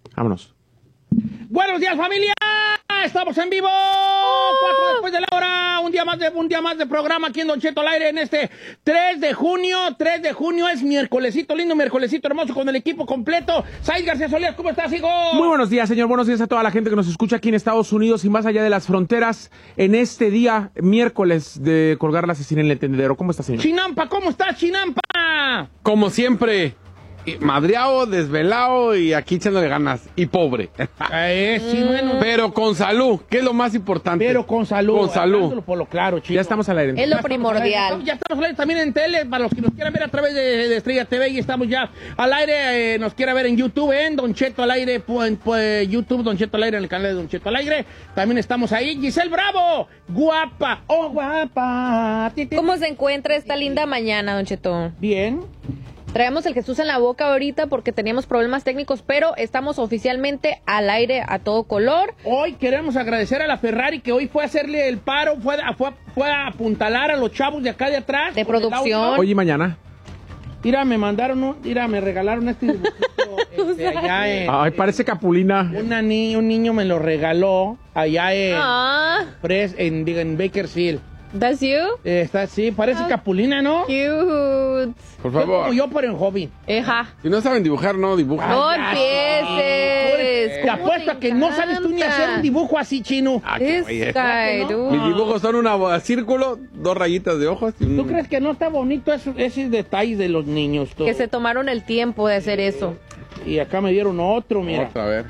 Vámonos. Buenos días, familia. Estamos en vivo. 4 después de la hora. Un día más de programa aquí en Don Cheto al aire en este 3 de junio. 3 de junio es miércolesito lindo, miércolesito hermoso con el equipo completo. Said García Solías, ¿cómo estás, hijo? Muy buenos días, señor. Buenos días a toda la gente que nos escucha aquí en Estados Unidos y más allá de las fronteras en este día miércoles de colgar la asesina en el tendedero. ¿Cómo está, señor? Chinampa, ¿cómo estás, Chinampa? Como siempre, madreado, desvelado y aquí echándole ganas. Y pobre. Sí, bueno. Pero con salud, que es lo más importante. Pero con salud. Con salud. Hablándolo por lo claro, chico. Ya estamos al aire. Es lo primordial. Ya estamos al aire también en tele, para los que nos quieran ver a través de Estrella TV, y estamos ya al aire, nos quiera ver en YouTube, en Don Cheto al aire, en YouTube, Don Cheto al aire, en el canal de Don Cheto al aire, también estamos ahí. Giselle Bravo, guapa, oh guapa. ¿Cómo se encuentra esta linda mañana, Don Cheto? Bien. Traemos el Jesús en la boca ahorita porque teníamos problemas técnicos, pero estamos oficialmente al aire a todo color. Hoy queremos agradecer a la Ferrari que hoy fue a hacerle el paro, fue a apuntalar a los chavos de acá de atrás. De producción. Hoy y mañana. Mira, me regalaron este dibujito allá en... Ay, parece Capulina. Un niño me lo regaló allá en Bakersfield. That's you? Está así, parece Capulina, ¿no? Cute. Por Fue favor. como yo, pero en joven. Eja. Si no saben dibujar, no dibujan. No ya empieces. Te apuesto a que no sabes tú ni hacer un dibujo así, chino. Ah, qué güey. Escairu. Mis dibujos son un círculo, 2 rayitas de ojos. Y ¿Tú crees que no está bonito esos detalles de los niños? Tú? Que se tomaron el tiempo de hacer eso. Y acá me dieron otro, mira. Vamos a ver.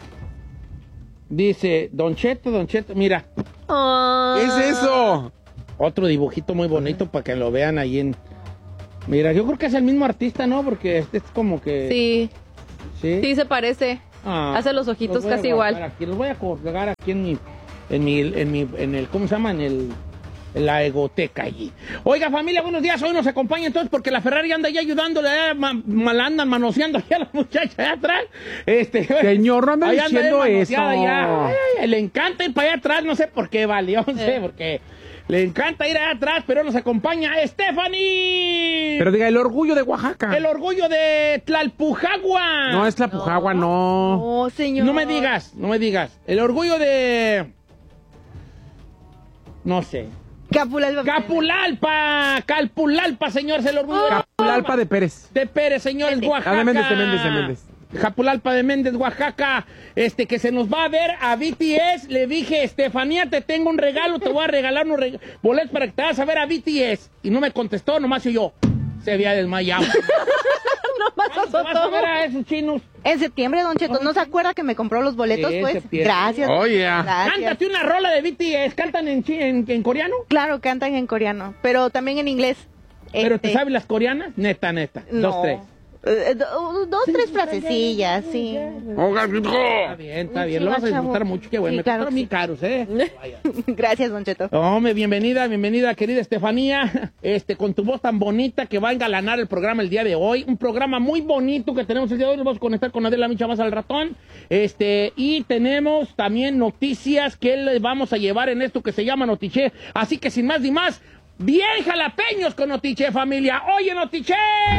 Dice, Don Cheto, mira. Ah. ¿Qué es eso? Otro dibujito muy bonito para que lo vean ahí en... Mira, yo creo que es el mismo artista, ¿no? Porque este es como que... Sí, Sí, sí se parece. Hace los ojitos voy a casi guardar igual. Aquí, los voy a colgar aquí en el, ¿cómo se llama? En la egoteca allí. Oiga, familia, buenos días. Hoy nos acompaña entonces porque la Ferrari anda ya ayudándole, andan manoseando allá a la muchacha allá atrás. Señor, no anda ahí anda diciendo manoseada eso. ya. Ay, le encanta ir para allá atrás, no sé por qué, vale, yo no sé por qué. Le encanta ir allá atrás, pero nos acompaña Stephanie. Pero diga, el orgullo de Oaxaca. El orgullo de Tlalpujagua. No, es Tlalpujagua, no. Oh, señor. No me digas. El orgullo de... No sé. Calpulalpa, señores, el orgullo Capulalpa de Pérez. de Pérez, señores, Oaxaca. Ah, de Méndez. Capulalpa de Méndez, Oaxaca. Que se nos va a ver a BTS. Le dije, Estefanía, te tengo un regalo, te voy a regalar unos boletos para que te vas a ver a BTS. Y no me contestó, nomás yo. Se había desmayado. No ¿Te vas a ver a esos chinos? En septiembre, Don Cheto, ¿no se acuerda que me compró los boletos, Sí, pues? septiembre. Gracias. Oye. Gracias. Cántate una rola de BTS. ¿Cantan en coreano? Claro, cantan en coreano, pero también en inglés. ¿Pero te sabes las coreanas? Neta. No. 2, 3. Dos, tres frasecillas, sí. Está bien. Lo vas a disfrutar mucho. Qué bueno. Sí, Me claro costaron que bien caros, ¿eh? Gracias, Don Cheto. Hombre, bienvenida, querida Estefanía, con tu voz tan bonita que va a engalanar el programa el día de hoy. Un programa muy bonito que tenemos el día de hoy. Nos vamos a conectar con Adela Micha más al ratón. Y tenemos también noticias que les vamos a llevar en esto que se llama Notiche. Así que sin más ni más, bien jalapeños con Notiche, familia. Oye, Notiche.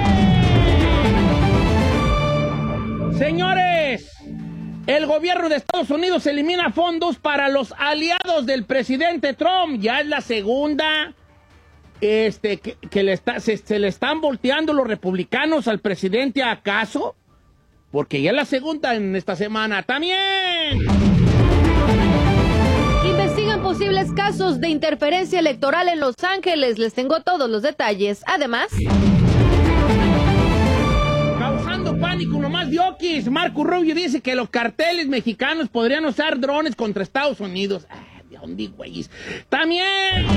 Señores, el gobierno de Estados Unidos elimina fondos para los aliados del presidente Trump. Ya es la segunda que se le están volteando los republicanos al presidente, ¿acaso? Porque ya es la segunda en esta semana también. Investigan posibles casos de interferencia electoral en Los Ángeles. Les tengo todos los detalles. Además... Causando pánico nomás de Oquis. Marco Rubio dice que los carteles mexicanos podrían usar drones contra Estados Unidos. ¿De dónde, güeyes? También...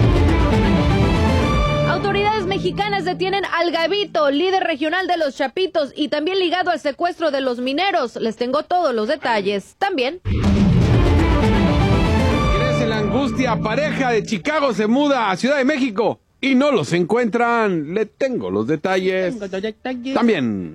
Autoridades mexicanas detienen al Gabito, líder regional de los Chapitos y también ligado al secuestro de los mineros. Les tengo todos los detalles. También... Crece la angustia. Pareja de Chicago se muda a Ciudad de México y no los encuentran. Le tengo los detalles. También.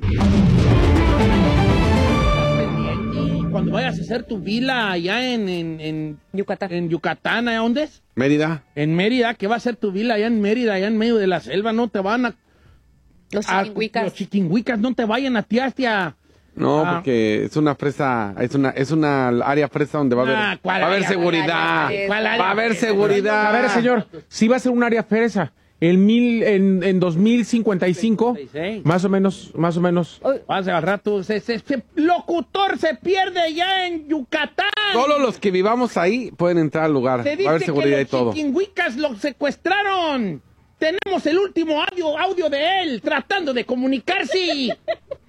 Cuando vayas a hacer tu vila allá en Yucatán. En Yucatán, ¿a dónde es? Mérida. En Mérida, que va a ser tu vila allá en Mérida, allá en medio de la selva, no te van a... Los chiquinhuicas. Los chiquinhuicas no te vayan a ti hasta No, porque es una fresa, es una área fresa donde va a haber seguridad. Va a haber seguridad. A ver, señor, si va a ser un área fresa. En 2055, más o menos. Hace al rato, locutor se pierde ya en Yucatán. Solo los que vivamos ahí pueden entrar al lugar. Va a haber seguridad y todo. Los chiquinhuicas lo secuestraron. Tenemos el último audio de él tratando de comunicarse.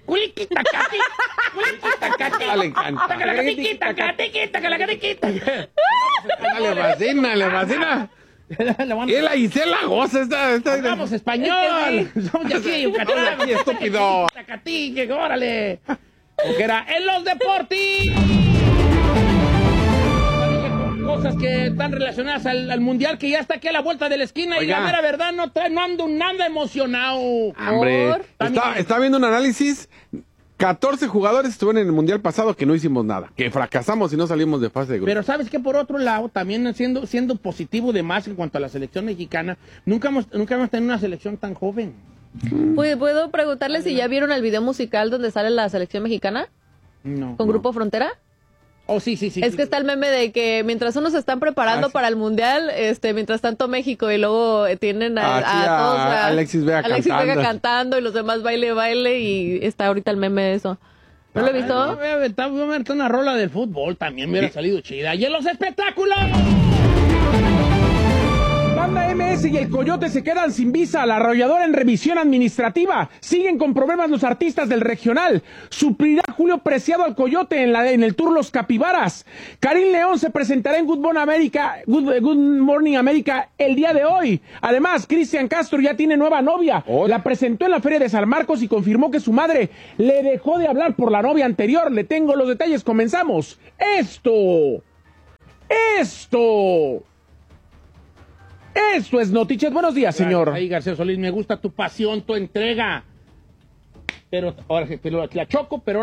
Le encanta. Le fascina. Y la Isela goza. Hablamos español. Somos de aquí de Yucatán. Estúpido. Tacatique, órale. Porque era en los deportes. Cosas que están relacionadas al mundial que ya está aquí a la vuelta de la esquina. Oiga. Y la mera verdad no ando nada emocionado. Hombre, está viendo un análisis. 14 jugadores estuvieron en el mundial pasado que no hicimos nada, que fracasamos y no salimos de fase de grupo. Pero sabes que por otro lado, también siendo positivo de más en cuanto a la selección mexicana, nunca hemos tenido una selección tan joven. ¿Puedo preguntarle si ya vieron el video musical donde sale la selección mexicana? No. ¿Con Grupo Frontera? Oh, sí. Es que está el meme de que mientras unos se están preparando para el mundial, mientras tanto México, y luego tienen a todos Alexis Vega cantando y los demás baile, y está ahorita el meme de eso. ¿No lo he visto? Voy a meter una rola del fútbol, también me hubiera salido chida. ¡Y en los espectáculos! Banda MS y el Coyote se quedan sin visa. La Arrolladora en revisión administrativa. Siguen con problemas los artistas del regional. Suplirá Julio Preciado al Coyote en el tour Los Capibaras. Karim León se presentará en Good Morning America el día de hoy. Además, Cristian Castro ya tiene nueva novia. La presentó en la Feria de San Marcos y confirmó que su madre le dejó de hablar por la novia anterior. Le tengo los detalles. Comenzamos. Esto es Noticias. Buenos días, señor. Ahí, García Solís, me gusta tu pasión, tu entrega. Pero la choco, pero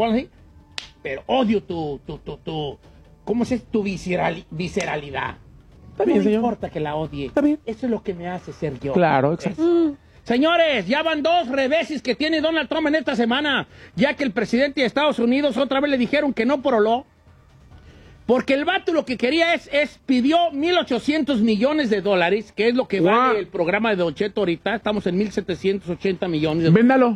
odio tu ¿cómo se dice? Tu visceralidad. Está bien, no señor. No importa que la odie. Está bien. Eso es lo que me hace ser yo. Claro, exacto. Señores, ya van 2 reveses que tiene Donald Trump en esta semana, ya que el presidente de Estados Unidos otra vez le dijeron que no poroló. Porque el vato lo que quería pidió $1,800 millones, que es lo que vale el programa de Don Cheto ahorita. Estamos en 1,780 millones. Véndalo.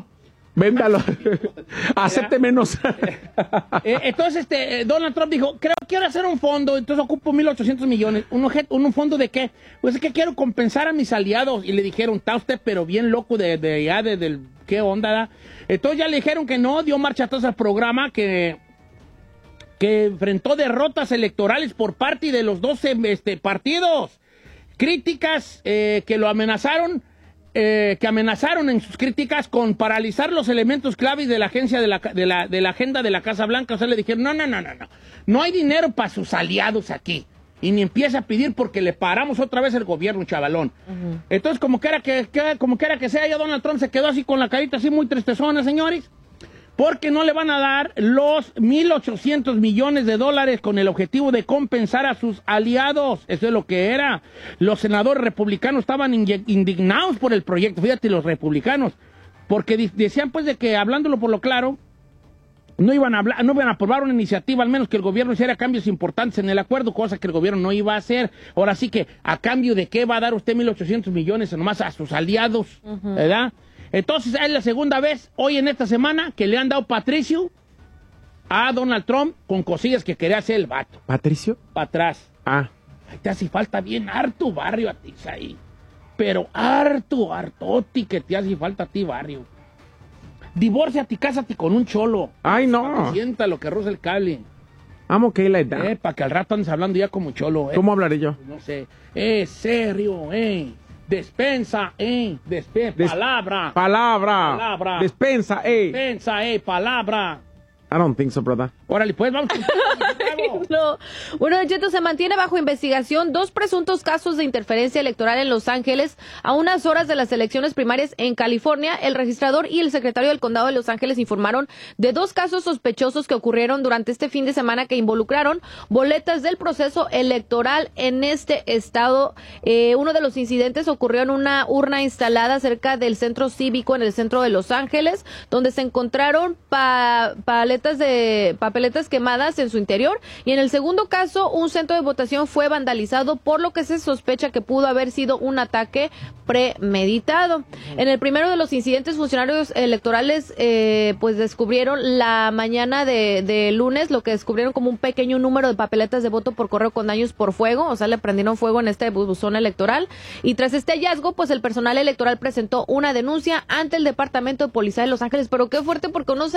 Acepte menos. Entonces, Donald Trump dijo, quiero hacer un fondo, entonces ocupo 1,800 millones. ¿Un fondo de qué? Pues es que quiero compensar a mis aliados. Y le dijeron, está usted pero bien loco del qué onda, ¿da? Entonces ya le dijeron que no, dio marcha atrás al programa, que enfrentó derrotas electorales por parte de los 12 partidos. Críticas que lo amenazaron, que amenazaron en sus críticas con paralizar los elementos claves de la agencia de la agenda de la Casa Blanca. O sea, le dijeron, no hay dinero para sus aliados aquí. Y ni empieza a pedir porque le paramos otra vez el gobierno, chavalón. Entonces, como quiera que sea, ya Donald Trump se quedó así con la carita así muy tristezona, señores. Porque no le van a dar los $1,800 millones con el objetivo de compensar a sus aliados. Eso es lo que era. Los senadores republicanos estaban indignados por el proyecto. Fíjate, los republicanos. Porque decían, pues, de que, hablándolo por lo claro, no iban a aprobar una iniciativa, al menos que el gobierno hiciera cambios importantes en el acuerdo, cosa que el gobierno no iba a hacer. Ahora sí que, ¿a cambio de qué va a dar usted 1,800 millones nomás a sus aliados? ¿Verdad? Entonces, es la segunda vez, hoy en esta semana, que le han dado Patricio a Donald Trump con cosillas que quería hacer el vato. ¿Patricio? Para atrás. Ah. Ay, te hace falta bien harto barrio a ti, ahí. Pero hartoti que te hace falta a ti barrio. Divórciate, cásate con un cholo. Ay, no. Sienta lo que roza el cable. I'm okay like that. Para que al rato andes hablando ya como cholo. ¿Cómo hablaré yo? No sé. Serio, Despensa, palabra. Despensa, palabra. I don't think so, brother. Órale, pues vamos. No. Bueno, Don Cheto, se mantiene bajo investigación 2 presuntos casos de interferencia electoral en Los Ángeles a unas horas de las elecciones primarias en California. El registrador y el secretario del condado de Los Ángeles informaron de 2 casos sospechosos que ocurrieron durante este fin de semana que involucraron boletas del proceso electoral en este estado. Uno de los incidentes ocurrió en una urna instalada cerca del centro cívico en el centro de Los Ángeles, donde se encontraron papeletas quemadas en su interior. Y en el segundo caso, un centro de votación fue vandalizado, por lo que se sospecha que pudo haber sido un ataque premeditado. En el primero de los incidentes, funcionarios electorales pues descubrieron la mañana de lunes lo que descubrieron como un pequeño número de papeletas de voto por correo con daños por fuego, o sea, le prendieron fuego en este buzón electoral. Y tras este hallazgo, pues el personal electoral presentó una denuncia ante el Departamento de Policía de Los Ángeles. Pero qué fuerte, porque uno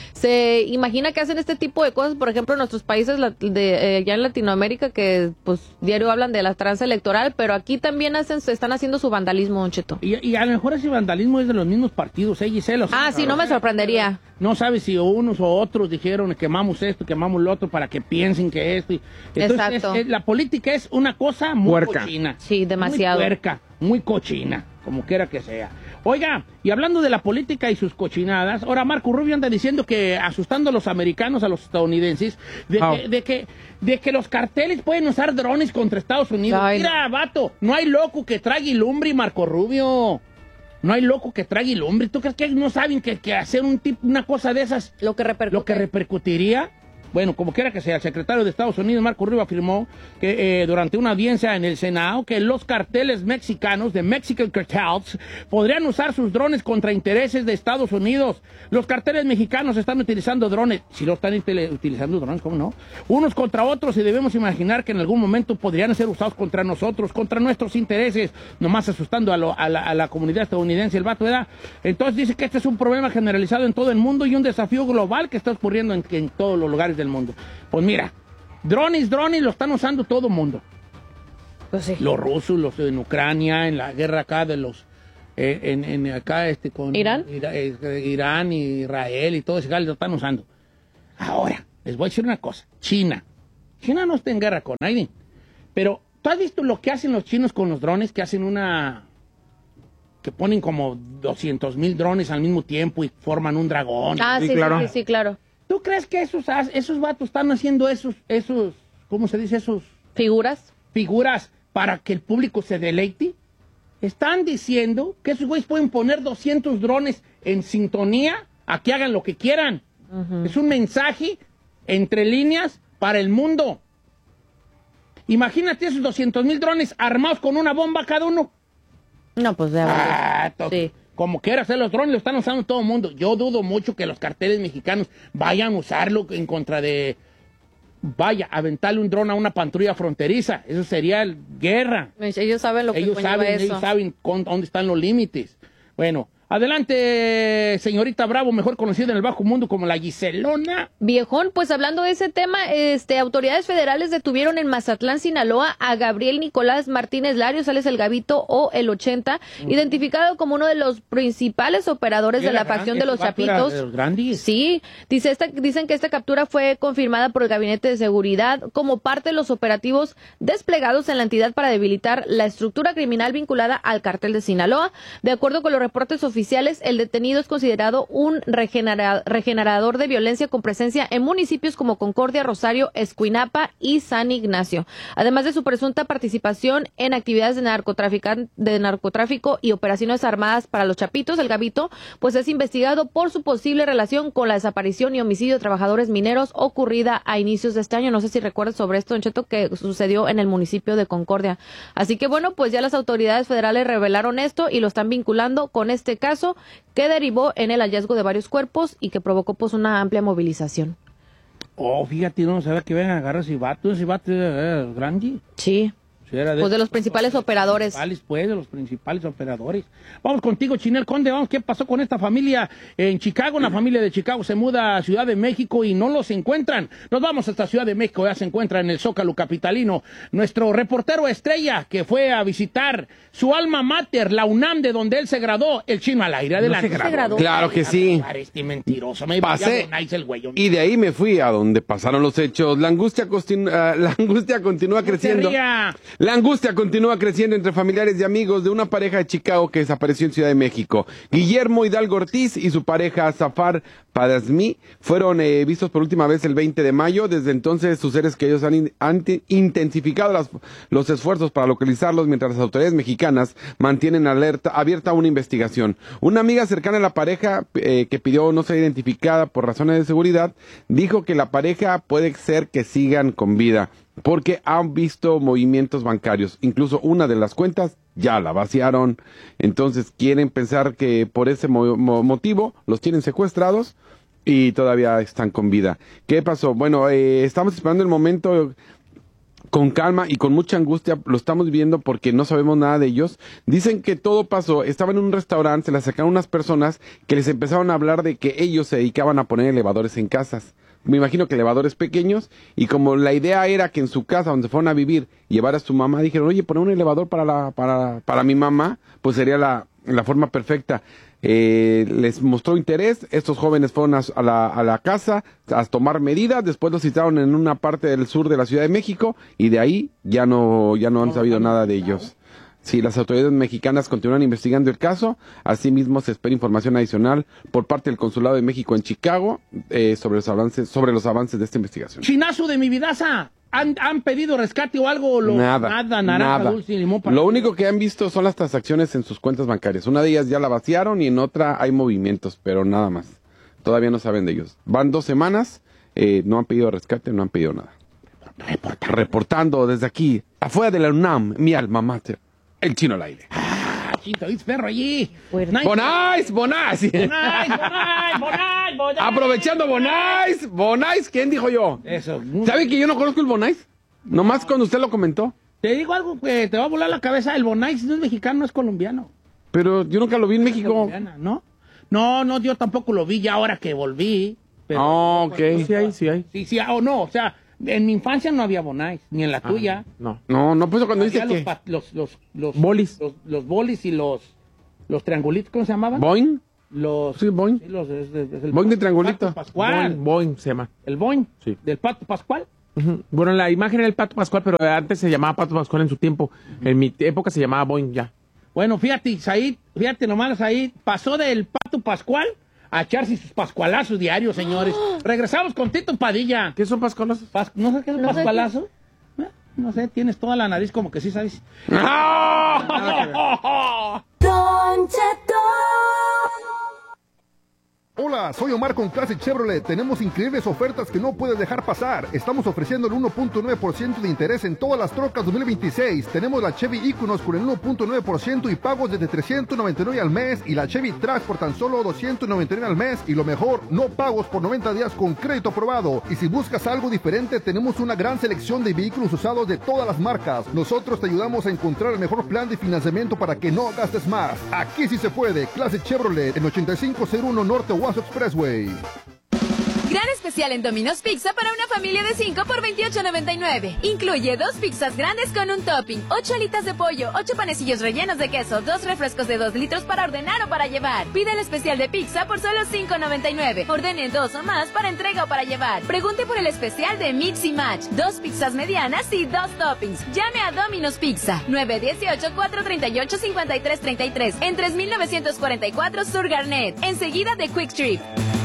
se imagina que hacen este tipo de cosas, por ejemplo, en nuestros países ya en Latinoamérica, que pues diario hablan de la tranza electoral, pero aquí también están haciendo su vandalismo, Don Cheto. Y a lo mejor ese vandalismo es de los mismos partidos, Gisela? Sí, no me sorprendería. No sabes si unos o otros dijeron quemamos esto, quemamos lo otro para que piensen que esto. Entonces, exacto. La política es una cosa muy Puerca. cochina. Sí, demasiado. Muy puerca, muy cochina, como quiera que sea. Oiga, y hablando de la política y sus cochinadas, ahora Marco Rubio anda diciendo que asustando a los americanos, a los estadounidenses, de que los carteles pueden usar drones contra Estados Unidos. Ay, Mira, vato, no hay loco que trague lumbre, Marco Rubio. No hay loco que trague lumbre. ¿Tú crees que no saben que hacer una cosa de esas Lo que repercutiría? Bueno, como quiera que sea, el secretario de Estados Unidos, Marco Rubio, afirmó que durante una audiencia en el Senado que los carteles mexicanos, de Mexican Cartels, podrían usar sus drones contra intereses de Estados Unidos. Los carteles mexicanos están utilizando drones. Si lo están utilizando drones, ¿cómo no? Unos contra otros, y debemos imaginar que en algún momento podrían ser usados contra nosotros, contra nuestros intereses, nomás asustando a la comunidad estadounidense, el vato, ¿verdad? Entonces dice que este es un problema generalizado en todo el mundo y un desafío global que está ocurriendo en todos los lugares del mundo. Pues mira, drones lo están usando todo el mundo. Pues sí. Los rusos, los en Ucrania, en la guerra acá de los con ¿Irán? Irán y Israel y todo ese lo están usando. Ahora, les voy a decir una cosa. China no está en guerra con nadie. Pero, ¿tú has visto lo que hacen los chinos con los drones? Que hacen que ponen como 200,000 drones al mismo tiempo y forman un dragón. Sí, claro. sí, claro. ¿Tú crees que esos vatos están haciendo esos, ¿cómo se dice? Figuras para que el público se deleite? Están diciendo que esos güeyes pueden poner 200 drones en sintonía a que hagan lo que quieran. Uh-huh. Es un mensaje entre líneas para el mundo. Imagínate esos 200,000 drones armados con una bomba cada uno. No, pues ya. Sí. Como quiera hacer los drones, lo están usando todo el mundo. Yo dudo mucho que los carteles mexicanos vayan a usarlo en contra de... aventarle un dron a una patrulla fronteriza. Eso sería guerra. Ellos saben lo que conlleva eso. Ellos saben dónde están los límites. Bueno, adelante, señorita Bravo, mejor conocida en el bajo mundo como la Giselona. Viejón, pues hablando de ese tema, autoridades federales detuvieron en Mazatlán, Sinaloa, a Gabriel Nicolás Martínez Larios, alias El Gabito o El 80, identificado como uno de los principales operadores de la facción de los Chapitos. Sí, dicen que esta captura fue confirmada por el Gabinete de Seguridad como parte de los operativos desplegados en la entidad para debilitar la estructura criminal vinculada al cártel de Sinaloa. De acuerdo con los reportes oficiales, el detenido es considerado un regenerador de violencia con presencia en municipios como Concordia, Rosario, Escuinapa y San Ignacio. Además de su presunta participación en actividades de narcotráfico y operaciones armadas para los Chapitos, el Gabito pues es investigado por su posible relación con la desaparición y homicidio de trabajadores mineros ocurrida a inicios de este año. No sé si recuerdas sobre esto, Don Cheto, que sucedió en el municipio de Concordia. Así que bueno, pues ya las autoridades federales revelaron esto y lo están vinculando con este caso que derivó en el hallazgo de varios cuerpos y que provocó pues una amplia movilización. Oh, fíjate, no sabía que vengan a agarrar ese vato es grande. Sí. Sí, era Pues de los principales operadores. De los principales operadores. Vamos contigo, Chinel Conde. Vamos, ¿qué pasó con esta familia en Chicago? Una familia de Chicago se muda a Ciudad de México y no los encuentran. Nos vamos hasta Ciudad de México, ya se encuentra en el Zócalo capitalino nuestro reportero estrella que fue a visitar su alma mater, la UNAM, de donde él se graduó, el Chino al aire. Adelante. ¿Se graduó? Claro que sí. Este mentiroso. Me Pasé el güey. y de ahí me fui a donde pasaron los hechos. La angustia continúa creciendo. La angustia continúa creciendo entre familiares y amigos de una pareja de Chicago que desapareció en Ciudad de México. Guillermo Hidalgo Ortiz y su pareja Zafar Padasmi fueron vistos por última vez el 20 de mayo. Desde entonces sus seres queridos han intensificado los esfuerzos para localizarlos, mientras las autoridades mexicanas mantienen abierta una investigación. Una amiga cercana a la pareja que pidió no ser identificada por razones de seguridad dijo que la pareja puede ser que sigan con vida, porque han visto movimientos bancarios. Incluso una de las cuentas ya la vaciaron. Entonces quieren pensar que por ese motivo los tienen secuestrados y todavía están con vida. ¿Qué pasó? Bueno, estamos esperando el momento con calma y con mucha angustia. Lo estamos viendo porque no sabemos nada de ellos. Dicen que todo pasó. Estaban en un restaurante, se les sacaron unas personas que les empezaron a hablar de que ellos se dedicaban a poner elevadores en casas. Me imagino que elevadores pequeños, y como la idea era que en su casa donde fueron a vivir llevar a su mamá, dijeron, oye, poner un elevador para mi mamá, pues sería la forma perfecta. Les mostró interés, estos jóvenes fueron a la casa a tomar medidas, después los citaron en una parte del sur de la Ciudad de México y de ahí ya no han sabido nada de ellos. Sí, las autoridades mexicanas continúan investigando el caso. Asimismo, se espera información adicional por parte del Consulado de México en Chicago sobre los avances de esta investigación. Chinazo de mi vidaza. ¿Han pedido rescate o algo? Nada, naranja, dulce y limón. Lo único que han visto son las transacciones en sus cuentas bancarias. Una de ellas ya la vaciaron y en otra hay movimientos, pero nada más. Todavía no saben de ellos. Van 2 semanas, no han pedido rescate, no han pedido nada. Reportando desde aquí, afuera de la UNAM, mi alma mater. El Chino al aire. Chinto, ¿viste perro allí? Bonais. Aprovechando Bonais. ¿Quién dijo yo? Eso. ¿Sabe que yo no conozco el Bonais? Nomás cuando usted lo comentó. Te digo algo que te va a volar la cabeza. El Bonais no es mexicano, es colombiano. Pero yo nunca lo vi en México. ¿No? No, yo tampoco lo vi ya ahora que volví. Pero ok. Sí hay. Sí, o sea... En mi infancia no había Bonais, ni en la tuya. No, pues cuando dice que... Los bolis. Los bolis y los triangulitos, ¿cómo se llamaban? ¿Boing? Sí, Boing. Sí, es el Boing de triangulito. Pato Pascual. Boing se llama. ¿El Boing? Sí. ¿Del Pato Pascual? Uh-huh. Bueno, la imagen era el Pato Pascual, pero antes se llamaba Pato Pascual en su tiempo. En mi época se llamaba Boing ya. Bueno, fíjate nomás, Said pasó del Pato Pascual a echarse sus pascualazos diarios, señores. Regresamos con Tito Padilla. ¿Qué son pascualazos? ¿No sé qué es un pascualazo? No sé, tienes toda la nariz como que sí sabes. Don Cheto. Hola, soy Omar con Classic Chevrolet. Tenemos increíbles ofertas que no puedes dejar pasar. Estamos ofreciendo el 1.9% de interés en todas las trocas 2026. Tenemos la Chevy Equinox por el 1.9% y pagos desde $399 al mes, y la Chevy Trax por tan solo $299 al mes, y lo mejor, no pagos por 90 días con crédito aprobado. Y si buscas algo diferente, tenemos una gran selección de vehículos usados de todas las marcas. Nosotros te ayudamos a encontrar el mejor plan de financiamiento para que no gastes más. Aquí sí se puede. Classic Chevrolet en 8501 Norte Owasso Expressway. Gran especial en Domino's Pizza para una familia de 5 por $28.99. Incluye 2 pizzas grandes con un topping, 8 alitas de pollo, 8 panecillos rellenos de queso, 2 refrescos de 2 litros para ordenar o para llevar. Pide el especial de pizza por solo $5.99. Ordene 2 o más para entrega o para llevar. Pregunte por el especial de Mix y Match. 2 pizzas medianas y 2 toppings. Llame a Domino's Pizza. 918-438-5333. En 3944 Sur Garnet. Enseguida de Quick Trip.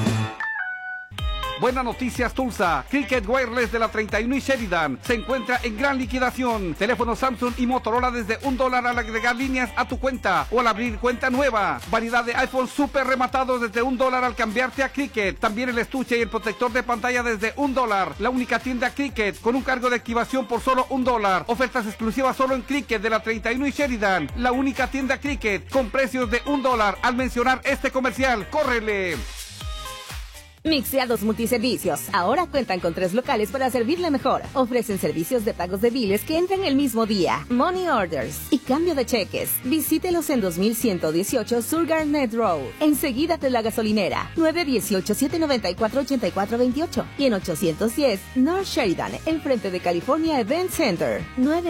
Buenas noticias, Tulsa. Cricket Wireless de la 31 y Sheridan se encuentra en gran liquidación. Teléfonos Samsung y Motorola desde $1 al agregar líneas a tu cuenta o al abrir cuenta nueva. Variedad de iPhone super rematados desde $1 al cambiarte a Cricket. También el estuche y el protector de pantalla desde $1. La única tienda Cricket con un cargo de activación por solo $1. Ofertas exclusivas solo en Cricket de la 31 y Sheridan. La única tienda Cricket con precios de $1 al mencionar este comercial. ¡Córrele! Mixeados Multiservicios. Ahora cuentan con 3 locales para servirle mejor. Ofrecen servicios de pagos de biles que entran el mismo día, money orders y cambio de cheques. Visítelos en 2118 Sur Garnet Road, enseguida de la gasolinera, 918-794-8428 y en 810 North Sheridan, enfrente de California Event Center,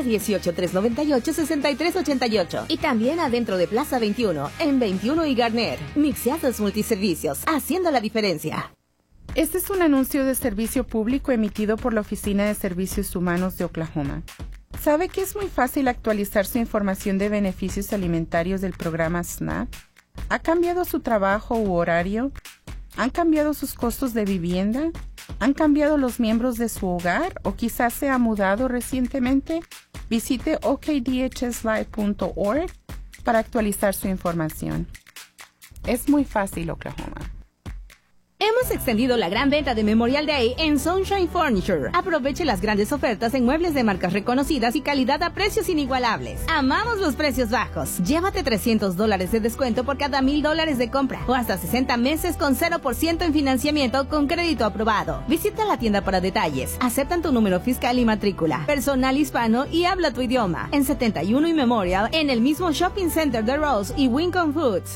918-398-6388 y también adentro de Plaza 21, en 21 y Garner. Mixeados Multiservicios, haciendo la diferencia. Este es un anuncio de servicio público emitido por la Oficina de Servicios Humanos de Oklahoma. ¿Sabe que es muy fácil actualizar su información de beneficios alimentarios del programa SNAP? ¿Ha cambiado su trabajo u horario? ¿Han cambiado sus costos de vivienda? ¿Han cambiado los miembros de su hogar o quizás se ha mudado recientemente? Visite okdhslive.org para actualizar su información. Es muy fácil, Oklahoma. Hemos extendido la gran venta de Memorial Day en Sunshine Furniture. Aproveche las grandes ofertas en muebles de marcas reconocidas y calidad a precios inigualables. Amamos los precios bajos. Llévate $300 de descuento por cada $1,000 de compra o hasta 60 meses con 0% en financiamiento con crédito aprobado. Visita la tienda para detalles. Aceptan tu número fiscal y matrícula. Personal hispano y habla tu idioma. En 71 y Memorial, en el mismo Shopping Center de Rose y Wincom Foods.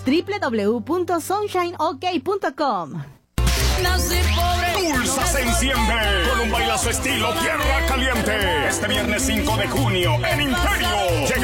www.sunshineok.com. Tulsa se enciende con un bailazo estilo Tierra Caliente. Este viernes 5 de junio en Imperio llega